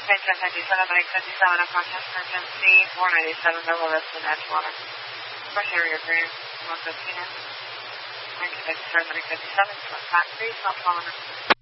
Patriots 97, Lake 57, approximate emergency, 497, double listed, Edgewater. First area green, 115 in. 1957, Lake 57, 153, South 1200.